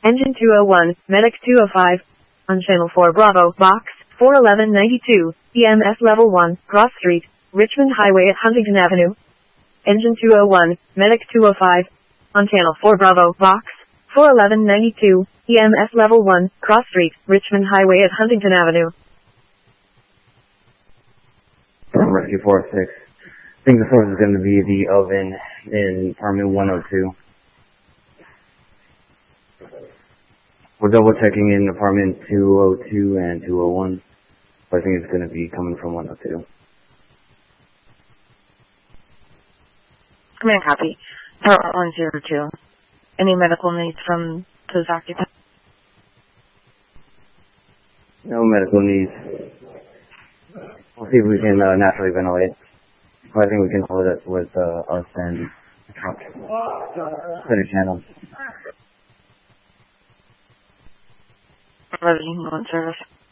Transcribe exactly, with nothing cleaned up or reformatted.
Engine two oh one, Medic two oh five. On Channel four Bravo, Box four eleven ninety-two, E M S Level one, Cross Street, Richmond Highway at Huntington Avenue. Engine two oh one, Medic two oh five. On Channel four Bravo, Box four eleven ninety-two, E M S Level one, Cross Street, Richmond Highway at Huntington Avenue. Rescue four oh six. I think the source is going to be the oven in apartment one oh two. We're double checking in apartment two oh two and two oh one. But I think it's going to be coming from one oh two. Command copy. Apartment one oh two. Any medical needs from those occupants? No medical needs. We'll see if we can uh, naturally ventilate. Well, I think we can hold it with uh, us and the truck. Center channel. Resident service.